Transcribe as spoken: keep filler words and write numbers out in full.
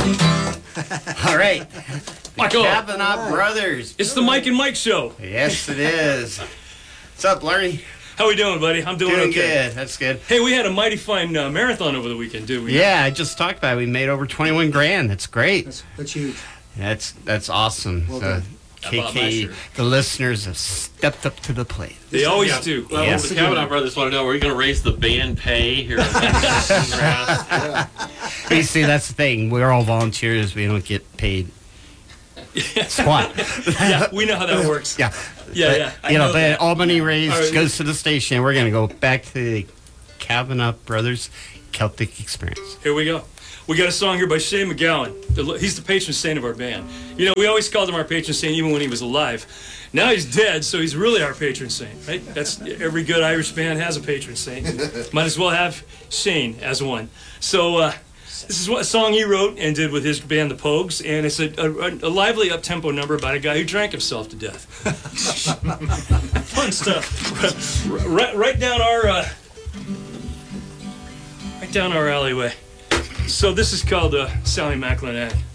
All right. Michael. Kavanaugh Brothers. It's the Mike and Mike show. Yes, it is. What's up, Larry? How we doing, buddy? I'm doing, Doing okay. good. That's good. Hey, we had a mighty fine uh, marathon over the weekend, didn't we? Yeah, I just talked about it. We made over twenty-one grand. That's great. That's, that's huge. That's that's awesome. Well So, done. I bought my K K, shirt. the listeners have stepped up to the plate. They always Yeah. do. Well, Yeah. the Kavanaugh brothers want to know, are you going to raise the band pay here? At You see, that's the thing. We're all volunteers. We don't get paid squat. Yeah, we know how that works. Yeah. Yeah, But, yeah, I You know, know but that. all money raised All right. goes to the station. We're going to go back to the Kavanaugh Brothers Celtic Experience. Here we go. We got a song here by Shane McGowan. The- He's the patron saint of our band. You know, we always called him our patron saint even when he was alive. Now he's dead, so he's really our patron saint, right? That's every good Irish band has a patron saint. Might as well have Shane as one. So uh, this is what a song he wrote and did with his band, The Pogues, and it's a, a, a lively up-tempo number about a guy who drank himself to death. Fun stuff. Right, right down our uh, right down our alleyway. So this is called uh, Sally Macklin Ag.